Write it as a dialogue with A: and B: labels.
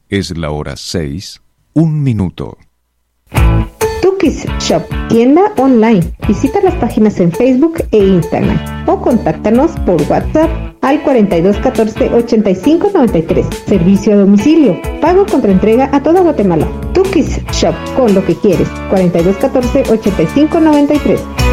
A: Es la hora 6, 1 minuto.
B: Tukis Shop, tienda online. Visita las páginas en Facebook e Instagram o contáctanos por WhatsApp al 4214 8593. Servicio a domicilio. Pago contra entrega a toda Guatemala. Tukis Shop, con lo que quieres. 4214 8593.